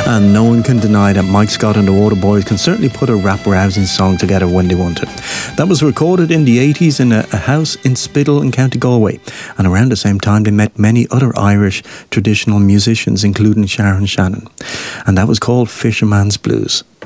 And no one can deny that Mike Scott and the Waterboys can certainly put a rap-rousing song together when they want it. That was recorded in the 80s in a house in Spiddal in County Galway. And around the same time they met many other Irish traditional musicians, including Sharon Shannon. And that was called Fisherman's Blues.